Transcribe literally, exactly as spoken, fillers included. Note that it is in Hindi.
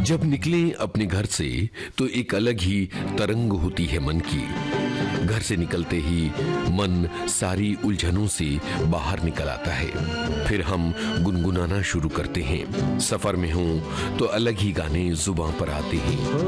जब निकले अपने घर से तो एक अलग ही तरंग होती है मन की। घर से निकलते ही मन सारी उलझनों से बाहर निकल आता है। फिर हम गुनगुनाना शुरू करते हैं। सफर में हों तो अलग ही गाने जुबां पर आते हैं।